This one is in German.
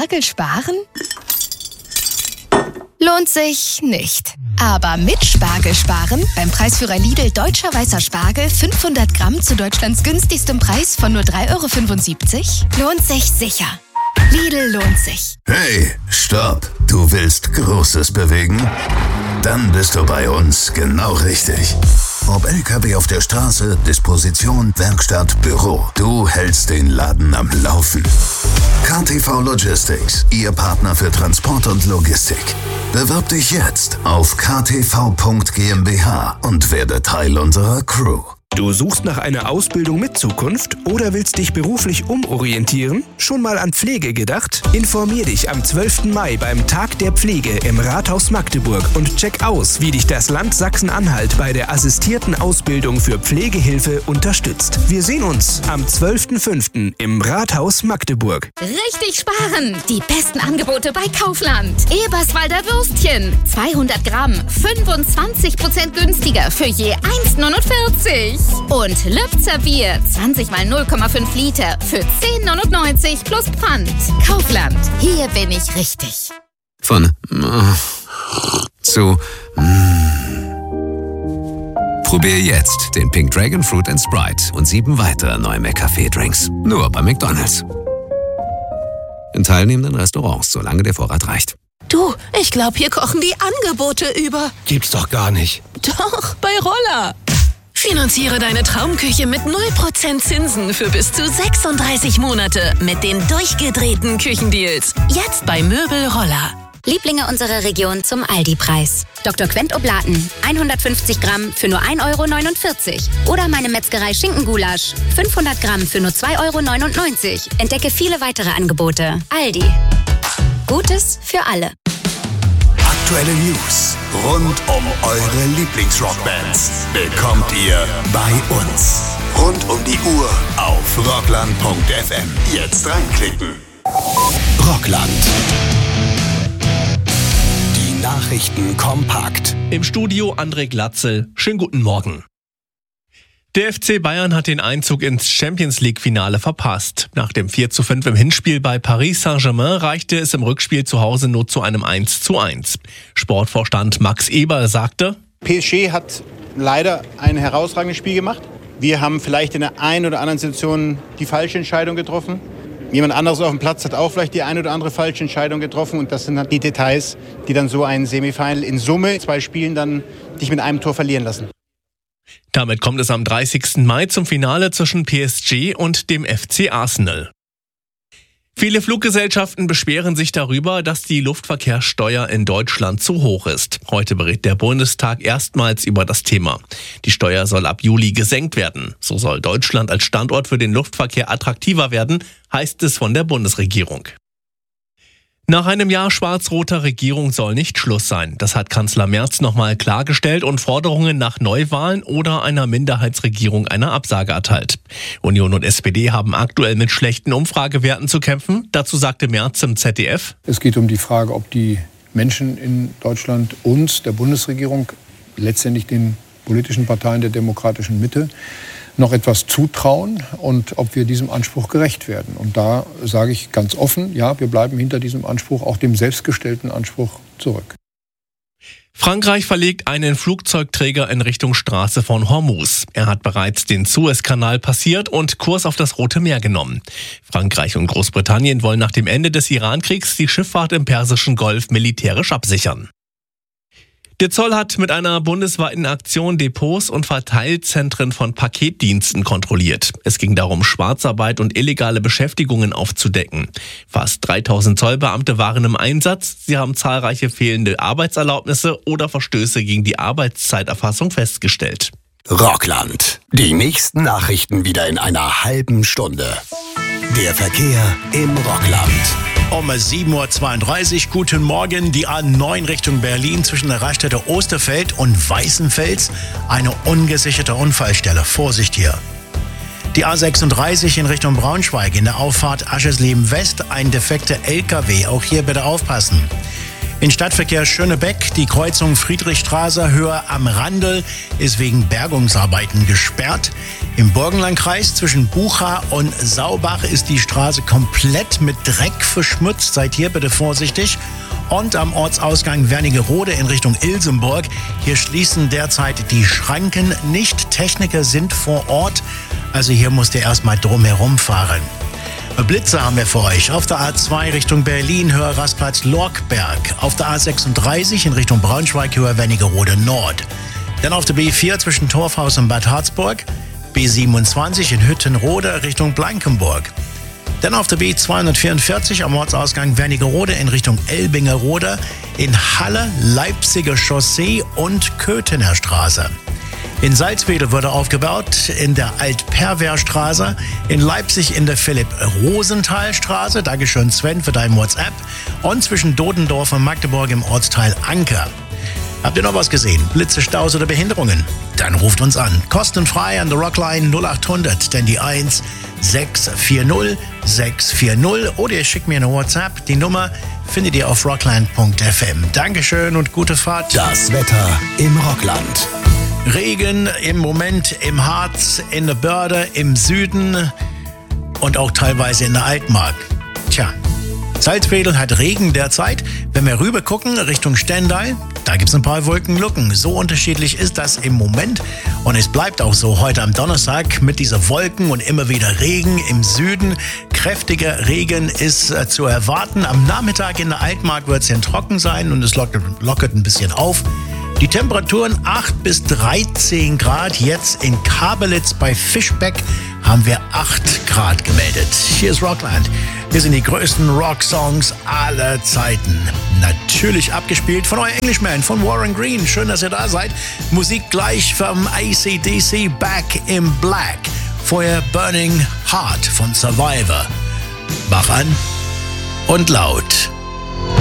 Spargel sparen? Lohnt sich nicht. Aber mit Spargel sparen, beim Preisführer Lidl Deutscher Weißer Spargel 500 Gramm zu Deutschlands günstigstem Preis von nur 3,75 €, lohnt sich sicher. Lidl lohnt sich. Hey, stopp! Du willst Großes bewegen? Dann bist du bei uns genau richtig. Ob LKW auf der Straße, Disposition, Werkstatt, Büro. Du hältst den Laden am Laufen. KTV Logistics, Ihr Partner für Transport und Logistik. Bewirb dich jetzt auf ktv.gmbH und werde Teil unserer Crew. Du suchst nach einer Ausbildung mit Zukunft oder willst dich beruflich umorientieren? Schon mal an Pflege gedacht? Informier dich am 12. Mai beim Tag der Pflege im Rathaus Magdeburg und check aus, wie dich das Land Sachsen-Anhalt bei der assistierten Ausbildung für Pflegehilfe unterstützt. Wir sehen uns am 12.05. im Rathaus Magdeburg. Richtig sparen! Die besten Angebote bei Kaufland. Eberswalder Würstchen, 200 Gramm, 25% günstiger für je 1,49 €. Und Lübzer Bier, 20 mal 0,5 Liter für 10,99 € plus Pfand. Kaufland, hier bin ich richtig. Von zu Probier jetzt den Pink Dragon Fruit & Sprite und 7 weitere neue McCafé-Drinks. Nur bei McDonald's. In teilnehmenden Restaurants, solange der Vorrat reicht. Du, ich glaube, hier kochen die Angebote über. Gibt's doch gar nicht. Doch, bei Roller. Finanziere deine Traumküche mit 0% Zinsen für bis zu 36 Monate mit den durchgedrehten Küchendeals. Jetzt bei Möbel Roller. Lieblinge unserer Region zum Aldi-Preis. Dr. Quent Oblaten, 150 Gramm für nur 1,49 € Oder meine Metzgerei Schinkengulasch, 500 Gramm für nur 2,99 €. Entdecke viele weitere Angebote. Aldi. Gutes für alle. Aktuelle News rund um eure Lieblingsrockbands bekommt ihr bei uns. Rund um die Uhr auf rockland.fm. Jetzt reinklicken. Rockland. Die Nachrichten kompakt. Im Studio André Glatzel. Schönen guten Morgen. Der FC Bayern hat den Einzug ins Champions-League-Finale verpasst. Nach dem 4:5 im Hinspiel bei Paris Saint-Germain reichte es im Rückspiel zu Hause nur zu einem 1:1. Sportvorstand Max Eber sagte: PSG hat leider ein herausragendes Spiel gemacht. Wir haben vielleicht in der einen oder anderen Situation die falsche Entscheidung getroffen. Jemand anderes auf dem Platz hat auch vielleicht die eine oder andere falsche Entscheidung getroffen. Und das sind halt die Details, die dann so ein Semifinal in Summe 2 Spielen dann dich mit einem Tor verlieren lassen. Damit kommt es am 30. Mai zum Finale zwischen PSG und dem FC Arsenal. Viele Fluggesellschaften beschweren sich darüber, dass die Luftverkehrssteuer in Deutschland zu hoch ist. Heute berät der Bundestag erstmals über das Thema. Die Steuer soll ab Juli gesenkt werden. So soll Deutschland als Standort für den Luftverkehr attraktiver werden, heißt es von der Bundesregierung. Nach einem Jahr schwarz-roter Regierung soll nicht Schluss sein. Das hat Kanzler Merz nochmal klargestellt und Forderungen nach Neuwahlen oder einer Minderheitsregierung eine Absage erteilt. Union und SPD haben aktuell mit schlechten Umfragewerten zu kämpfen. Dazu sagte Merz im ZDF: Es geht um die Frage, ob die Menschen in Deutschland uns, der Bundesregierung, letztendlich den politischen Parteien der demokratischen Mitte, noch etwas zutrauen und ob wir diesem Anspruch gerecht werden. Und da sage ich ganz offen, ja, wir bleiben hinter diesem Anspruch, auch dem selbstgestellten Anspruch, zurück. Frankreich verlegt einen Flugzeugträger in Richtung Straße von Hormuz. Er hat bereits den Suezkanal passiert und Kurs auf das Rote Meer genommen. Frankreich und Großbritannien wollen nach dem Ende des Irankriegs die Schifffahrt im Persischen Golf militärisch absichern. Der Zoll hat mit einer bundesweiten Aktion Depots und Verteilzentren von Paketdiensten kontrolliert. Es ging darum, Schwarzarbeit und illegale Beschäftigungen aufzudecken. Fast 3000 Zollbeamte waren im Einsatz. Sie haben zahlreiche fehlende Arbeitserlaubnisse oder Verstöße gegen die Arbeitszeiterfassung festgestellt. Rockland. Die nächsten Nachrichten wieder in einer halben Stunde. Der Verkehr im Rockland. Um 7:32 Uhr, guten Morgen, die A9 Richtung Berlin zwischen der Raststätte Osterfeld und Weißenfels. Eine ungesicherte Unfallstelle, Vorsicht hier. Die A36 in Richtung Braunschweig, in der Auffahrt Aschersleben West, ein defekter LKW, auch hier bitte aufpassen. In Stadtverkehr Schönebeck, die Kreuzung Friedrichstraße Höhe am Randl ist wegen Bergungsarbeiten gesperrt. Im Burgenlandkreis zwischen Bucha und Saubach ist die Straße komplett mit Dreck verschmutzt. Seid hier bitte vorsichtig. Und am Ortsausgang Wernigerode in Richtung Ilsenburg. Hier schließen derzeit die Schranken nicht. Techniker sind vor Ort. Also hier musst ihr erstmal drumherum fahren. Blitze haben wir für euch. Auf der A2 Richtung Berlin, Höhe Rastplatz Lorkberg. Auf der A36 in Richtung Braunschweig, Höhe Wernigerode Nord. Dann auf der B4 zwischen Torfhaus und Bad Harzburg. B27 in Hüttenrode Richtung Blankenburg. Dann auf der B244 am Ortsausgang Wernigerode in Richtung Elbingerode. In Halle, Leipziger Chaussee und Köthener Straße. In Salzwedel wurde aufgebaut, in der Alt-Perwer-Straße, in Leipzig in der Philipp-Rosenthal-Straße, Dankeschön Sven für dein WhatsApp, und zwischen Dodendorf und Magdeburg im Ortsteil Anker. Habt ihr noch was gesehen? Blitze, Staus oder Behinderungen? Dann ruft uns an. Kostenfrei an der Rockline 0800, denn die 1 640 640 oder ihr schickt mir eine WhatsApp. Die Nummer findet ihr auf rockland.fm. Dankeschön und gute Fahrt. Das Wetter im Rockland. Regen im Moment im Harz, in der Börde, im Süden und auch teilweise in der Altmark. Tja, Salzwedel hat Regen derzeit. Wenn wir rüber gucken Richtung Stendal, da gibt es ein paar Wolkenlücken. So unterschiedlich ist das im Moment. Und es bleibt auch so heute am Donnerstag mit dieser Wolken und immer wieder Regen im Süden. Kräftiger Regen ist zu erwarten. Am Nachmittag in der Altmark wird es dann trocken sein und es lockert ein bisschen auf. Die Temperaturen 8 bis 13 Grad. Jetzt in Kabelitz bei Fischbeck haben wir 8 Grad gemeldet. Hier ist Rockland. Hier sind die größten Rock-Songs aller Zeiten. Natürlich abgespielt von euer Englishman, von Warren Green. Schön, dass ihr da seid. Musik gleich vom AC/DC, Back in Black. Vorher Burning Heart von Survivor. Mach an und laut.